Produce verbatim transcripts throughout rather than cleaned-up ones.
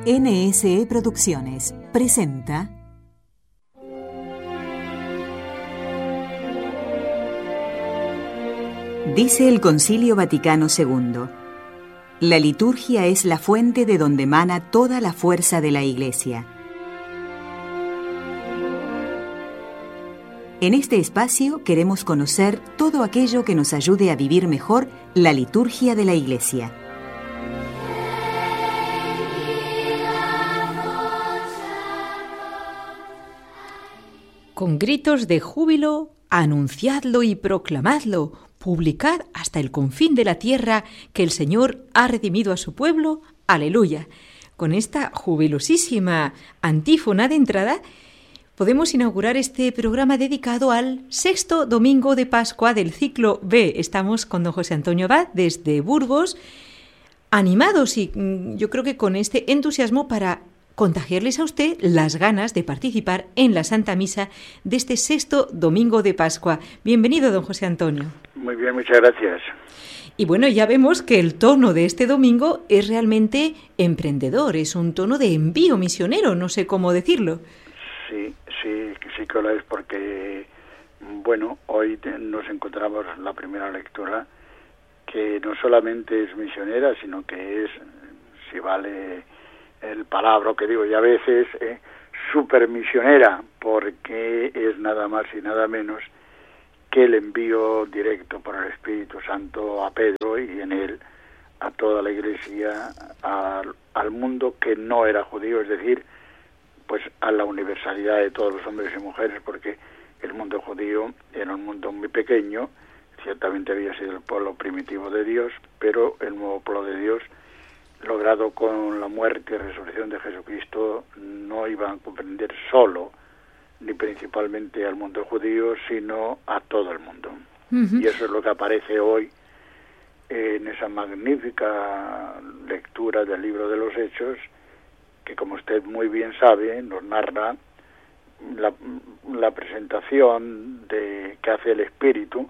N S E Producciones presenta Dice el Concilio Vaticano segundo: la liturgia es la fuente de donde emana toda la fuerza de la Iglesia. En este espacio queremos conocer todo aquello que nos ayude a vivir mejor la liturgia de la Iglesia. Con gritos de júbilo, anunciadlo y proclamadlo, publicad hasta el confín de la tierra que el Señor ha redimido a su pueblo. ¡Aleluya! Con esta jubilosísima antífona de entrada, podemos inaugurar este programa dedicado al sexto domingo de Pascua del ciclo B. Estamos con don José Antonio Abad desde Burgos, animados y yo creo que con este entusiasmo para contagiarles a usted las ganas de participar en la Santa Misa de este sexto domingo de Pascua. Bienvenido, don José Antonio. Muy bien, muchas gracias. Y bueno, ya vemos que el tono de este domingo es realmente emprendedor, es un tono de envío misionero, no sé cómo decirlo. Sí, sí, sí que lo es porque, bueno, hoy nos encontramos la primera lectura que no solamente es misionera, sino que es, si vale el palabra que digo ya a veces, eh, super misionera, porque es nada más y nada menos que el envío directo por el Espíritu Santo a Pedro y en él a toda la Iglesia, a, al mundo que no era judío, es decir, pues a la universalidad de todos los hombres y mujeres, porque el mundo judío era un mundo muy pequeño, ciertamente había sido el pueblo primitivo de Dios, pero el nuevo pueblo de Dios, logrado con la muerte y resurrección de Jesucristo, no iba a comprender solo ni principalmente al mundo judío, sino a todo el mundo. Uh-huh. Y eso es lo que aparece hoy en esa magnífica lectura del libro de los Hechos, que como usted muy bien sabe, nos narra la, la presentación de que hace el Espíritu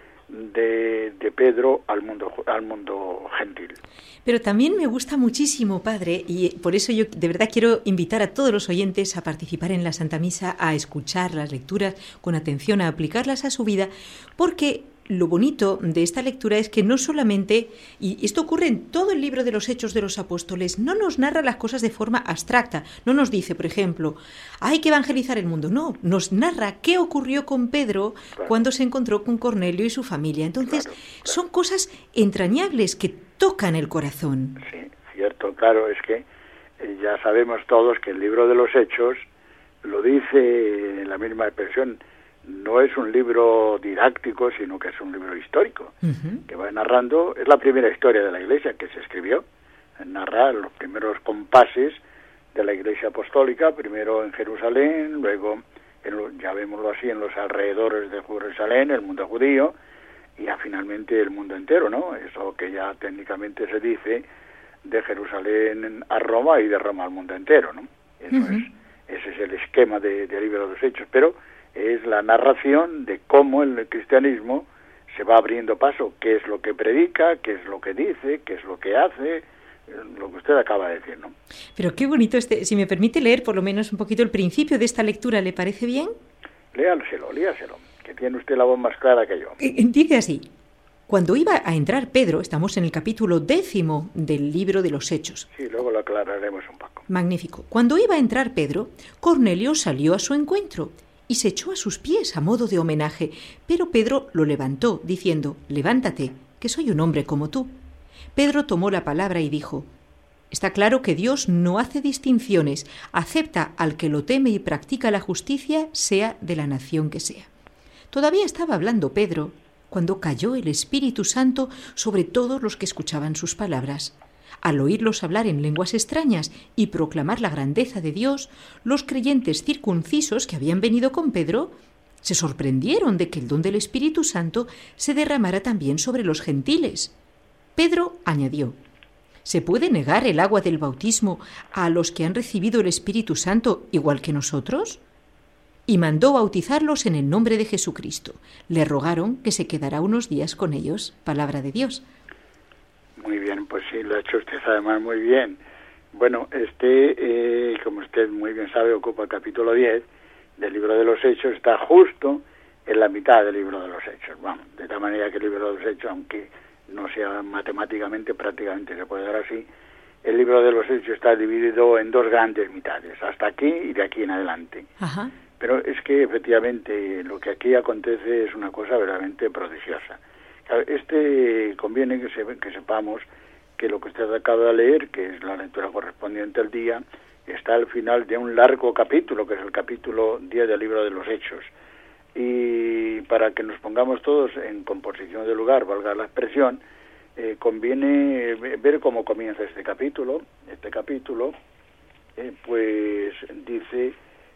de, de Pedro al mundo al mundo gentil. Pero también me gusta muchísimo, padre, y por eso yo de verdad quiero invitar a todos los oyentes a participar en la Santa Misa, a escuchar las lecturas con atención, a aplicarlas a su vida, porque lo bonito de esta lectura es que no solamente, y esto ocurre en todo el libro de los Hechos de los Apóstoles, no nos narra las cosas de forma abstracta, no nos dice, por ejemplo, hay que evangelizar el mundo, no, nos narra qué ocurrió con Pedro claro. cuando se encontró con Cornelio y su familia. Entonces, claro, claro. son cosas entrañables que tocan el corazón. Sí, cierto, claro, es que eh, ya sabemos todos que el libro de los Hechos lo dice en la misma expresión. No es un libro didáctico, sino que es un libro histórico, uh-huh. que va narrando, es la primera historia de la Iglesia que se escribió, narra los primeros compases de la Iglesia apostólica, primero en Jerusalén, luego, en lo, llamémoslo así, en los alrededores de Jerusalén, el mundo judío, y ya finalmente el mundo entero, ¿no? Eso que ya técnicamente se dice de Jerusalén a Roma y de Roma al mundo entero, ¿no? Eso uh-huh. es, ese es el esquema de, del libro de los Hechos, pero es la narración de cómo el cristianismo se va abriendo paso, qué es lo que predica, qué es lo que dice, qué es lo que hace, lo que usted acaba de decir, ¿no? Pero qué bonito este, si me permite leer por lo menos un poquito el principio de esta lectura, ¿le parece bien? Léaselo, léaselo, que tiene usted la voz más clara que yo. Dice así: cuando iba a entrar Pedro, estamos en el capítulo décimo del libro de los Hechos. Sí, luego lo aclararemos un poco. Magnífico. Cuando iba a entrar Pedro, Cornelio salió a su encuentro y se echó a sus pies a modo de homenaje, pero Pedro lo levantó, diciendo: levántate, que soy un hombre como tú. Pedro tomó la palabra y dijo: está claro que Dios no hace distinciones, acepta al que lo teme y practica la justicia, sea de la nación que sea. Todavía estaba hablando Pedro cuando cayó el Espíritu Santo sobre todos los que escuchaban sus palabras. Al oírlos hablar en lenguas extrañas y proclamar la grandeza de Dios, los creyentes circuncisos que habían venido con Pedro se sorprendieron de que el don del Espíritu Santo se derramara también sobre los gentiles. Pedro añadió: ¿se puede negar el agua del bautismo a los que han recibido el Espíritu Santo igual que nosotros? Y mandó bautizarlos en el nombre de Jesucristo. Le rogaron que se quedara unos días con ellos. Palabra de Dios. Muy bien, pues sí, lo ha hecho usted además muy bien. Bueno, este, eh, como usted muy bien sabe, ocupa el capítulo diez del libro de los Hechos, está justo en la mitad del libro de los Hechos. Vamos, de tal manera que el libro de los Hechos, aunque no sea matemáticamente, prácticamente se puede dar así, el libro de los Hechos está dividido en dos grandes mitades, hasta aquí y de aquí en adelante. Ajá. Pero es que efectivamente lo que aquí acontece es una cosa verdaderamente prodigiosa. Este conviene que, se, que sepamos que lo que usted acaba de leer, que es la lectura correspondiente al día, está al final de un largo capítulo, que es el capítulo diez del libro de los Hechos. Y para que nos pongamos todos en composición de lugar, valga la expresión, eh, conviene ver cómo comienza este capítulo. Este capítulo, eh, pues dice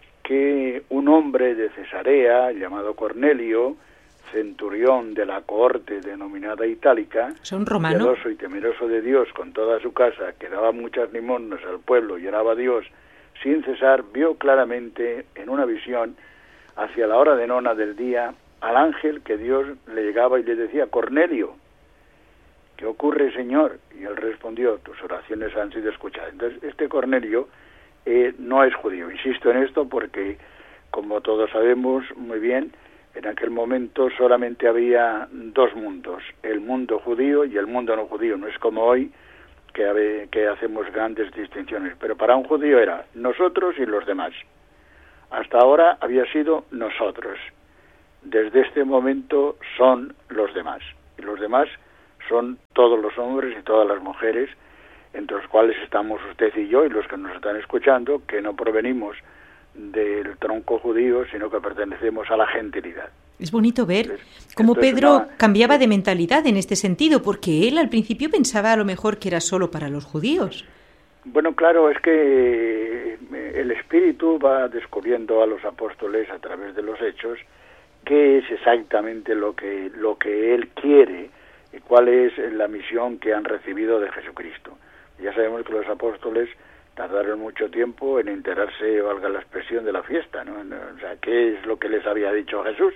que un hombre de Cesarea, llamado Cornelio, centurión de la cohorte denominada Itálica, ¿son romano? Piadoso y temeroso de Dios con toda su casa, que daba muchas limosnas al pueblo y oraba a Dios sin cesar, vio claramente en una visión hacia la hora de nona del día al ángel que Dios le llegaba y le decía: Cornelio, ¿qué ocurre, Señor? Y él respondió: tus oraciones han sido escuchadas. Entonces, este Cornelio eh, no es judío. Insisto en esto porque, como todos sabemos muy bien, en aquel momento solamente había dos mundos, el mundo judío y el mundo no judío. No es como hoy que, habe, que hacemos grandes distinciones, pero para un judío era nosotros y los demás. Hasta ahora había sido nosotros. Desde este momento son los demás. Y los demás son todos los hombres y todas las mujeres, entre los cuales estamos usted y yo y los que nos están escuchando, que no provenimos del tronco judío, sino que pertenecemos a la gentilidad. Es bonito ver cómo Pedro una... cambiaba de mentalidad en este sentido, porque él al principio pensaba a lo mejor que era solo para los judíos. Bueno, claro, es que el Espíritu va descubriendo a los apóstoles a través de los hechos qué es exactamente lo que, lo que Él quiere y cuál es la misión que han recibido de Jesucristo. Ya sabemos que los apóstoles tardaron mucho tiempo en enterarse, valga la expresión, de la fiesta, ¿no? O sea, ¿qué es lo que les había dicho Jesús?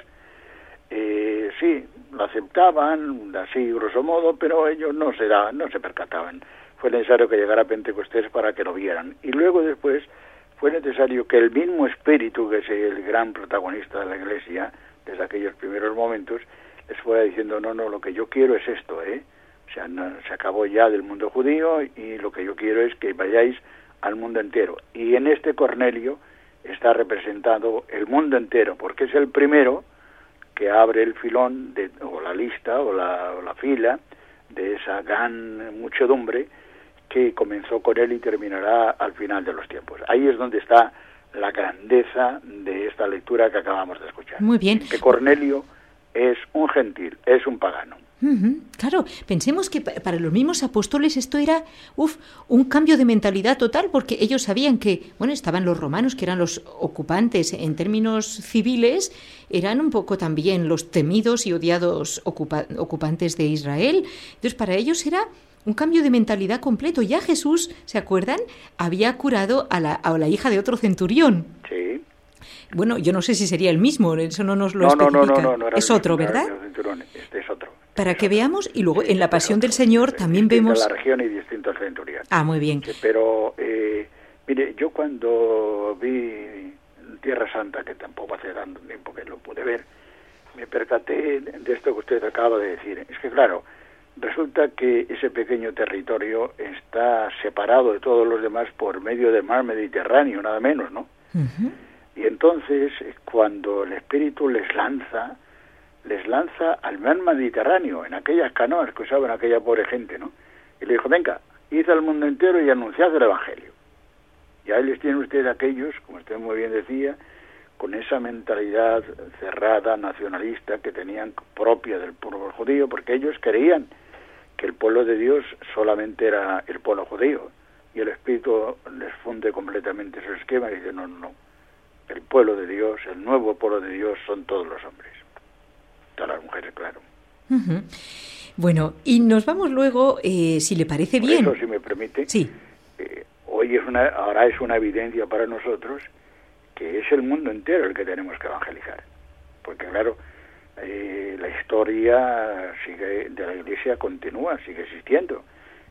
Eh, sí, lo aceptaban, así grosso modo, pero ellos no se, da, no se percataban. Fue necesario que llegara Pentecostés para que lo vieran. Y luego después fue necesario que el mismo Espíritu, que es el gran protagonista de la Iglesia, desde aquellos primeros momentos, les fuera diciendo: no, no, lo que yo quiero es esto, ¿eh? O sea, no, se acabó ya del mundo judío y lo que yo quiero es que vayáis al mundo entero. Y en este Cornelio está representado el mundo entero, porque es el primero que abre el filón, de, o la lista, o la, o la fila, de esa gran muchedumbre que comenzó con él y terminará al final de los tiempos. Ahí es donde está la grandeza de esta lectura que acabamos de escuchar. Muy bien. Que Cornelio es un gentil, es un pagano. Uh-huh. Claro, pensemos que para los mismos apóstoles esto era uf, un cambio de mentalidad total, porque ellos sabían que, bueno, estaban los romanos, que eran los ocupantes en términos civiles, eran un poco también los temidos y odiados ocupa- ocupantes de Israel. Entonces, para ellos era un cambio de mentalidad completo. Ya Jesús, ¿se acuerdan? Había curado a la, a la hija de otro centurión. Sí. Bueno, yo no sé si sería el mismo, eso no nos lo no, especifica. No, no, no, no, no es otro, ¿verdad? Este es otro. Para que veamos, y luego en la Pasión del Señor también vemos... la región y distintos centuriones. Ah, muy bien. Sí, pero, eh, mire, yo cuando vi Tierra Santa, que tampoco hace tanto tiempo que lo pude ver, me percaté de esto que usted acaba de decir. Es que, claro, resulta que ese pequeño territorio está separado de todos los demás por medio del mar Mediterráneo, nada menos, ¿no? Uh-huh. Y entonces, cuando el Espíritu les lanza... les lanza al mar Mediterráneo, en aquellas canoas que usaban aquella pobre gente, ¿no? Y le dijo: venga, id al mundo entero y anunciad el Evangelio. Y ahí les tiene usted aquellos, como usted muy bien decía, con esa mentalidad cerrada, nacionalista, que tenían propia del pueblo judío, porque ellos creían que el pueblo de Dios solamente era el pueblo judío, y el Espíritu les funde completamente su esquema y dice: no, no, no, el pueblo de Dios, el nuevo pueblo de Dios son todos los hombres. Todas las mujeres, claro. Uh-huh. Bueno, y nos vamos luego, eh, si le parece Por bien. Eso, si me permite, sí. eh, hoy es una, ahora es una evidencia para nosotros que es el mundo entero el que tenemos que evangelizar. Porque, claro, eh, la historia sigue de la Iglesia continúa, sigue existiendo.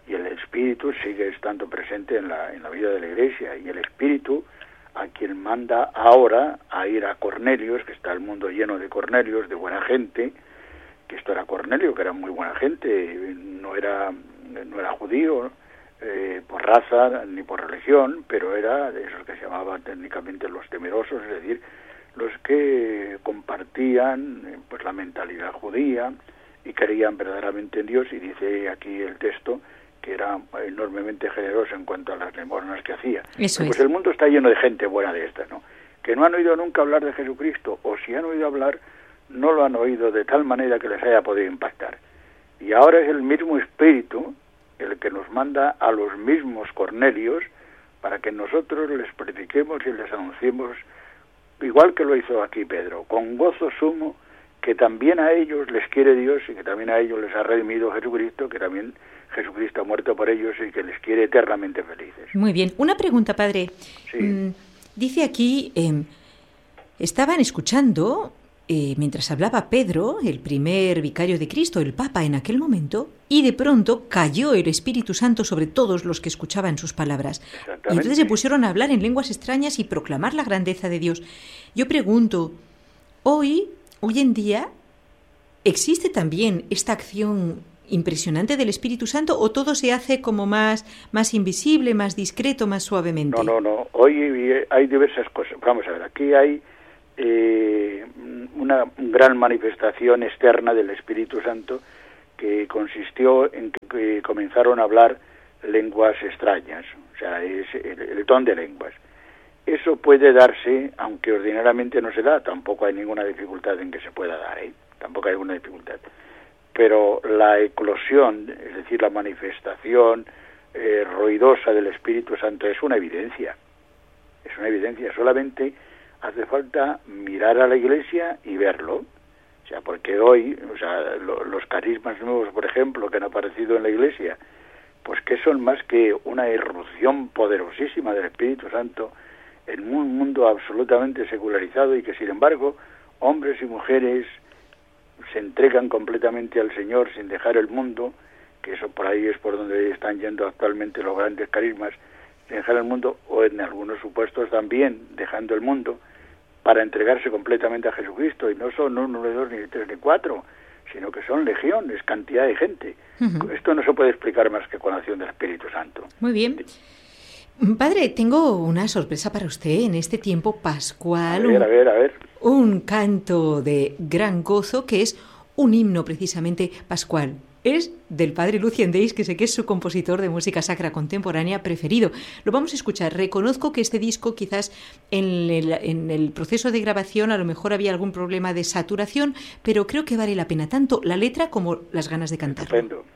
y el Espíritu sigue estando presente en la, en la vida de la Iglesia, y el Espíritu a quien manda ahora a ir a Cornelios, que está el mundo lleno de Cornelios, de buena gente, que esto era Cornelio, que era muy buena gente, no era, no era judío eh, por raza ni por religión, pero era de esos que se llamaban técnicamente los temerosos, es decir, los que compartían eh, pues la mentalidad judía y creían verdaderamente en Dios, y dice aquí el texto que era enormemente generoso en cuanto a las limosnas que hacía. Eso pues es. El mundo está lleno de gente buena de estas, ¿no? Que no han oído nunca hablar de Jesucristo, o si han oído hablar, no lo han oído de tal manera que les haya podido impactar. Y ahora es el mismo Espíritu el que nos manda a los mismos Cornelios para que nosotros les prediquemos y les anunciemos, igual que lo hizo aquí Pedro, con gozo sumo, que también a ellos les quiere Dios y que también a ellos les ha redimido Jesucristo, que también Jesucristo ha muerto por ellos y que les quiere eternamente felices. Muy bien. Una pregunta, padre. Sí. Mm, dice aquí, eh, estaban escuchando, eh, mientras hablaba Pedro, el primer vicario de Cristo, el Papa en aquel momento, y de pronto cayó el Espíritu Santo sobre todos los que escuchaban sus palabras. Y entonces se pusieron a hablar en lenguas extrañas y proclamar la grandeza de Dios. Yo pregunto, hoy, hoy en día, ¿existe también esta acción impresionante del Espíritu Santo, o todo se hace como más, más invisible, más discreto, más suavemente? No, no, no. Hoy hay diversas cosas. Vamos a ver, aquí hay eh, una gran manifestación externa del Espíritu Santo que consistió en que, que comenzaron a hablar lenguas extrañas, o sea, es el, el don de lenguas. Eso puede darse, aunque ordinariamente no se da, tampoco hay ninguna dificultad en que se pueda dar, ¿eh? Tampoco hay ninguna dificultad. Pero la eclosión, es decir, la manifestación eh, ruidosa del Espíritu Santo es una evidencia, es una evidencia, solamente hace falta mirar a la Iglesia y verlo, o sea, porque hoy, o sea, lo, los carismas nuevos, por ejemplo, que han aparecido en la Iglesia, pues que son más que una irrupción poderosísima del Espíritu Santo en un mundo absolutamente secularizado y que, sin embargo, hombres y mujeres se entregan completamente al Señor sin dejar el mundo, que eso por ahí es por donde están yendo actualmente los grandes carismas, sin dejar el mundo, o en algunos supuestos también dejando el mundo, para entregarse completamente a Jesucristo, y no son uno, ni dos, ni tres, ni cuatro, sino que son legiones, cantidad de gente. Uh-huh. Esto no se puede explicar más que con la acción del Espíritu Santo. Muy bien. Padre, tengo una sorpresa para usted en este tiempo pascual. A ver, a ver, a ver. Un canto de gran gozo que es un himno precisamente pascual. Es del padre Lucien Deis, que sé que es su compositor de música sacra contemporánea preferido. Lo vamos a escuchar. Reconozco que este disco quizás en el, en el proceso de grabación a lo mejor había algún problema de saturación, pero creo que vale la pena tanto la letra como las ganas de cantarlo. Estupendo.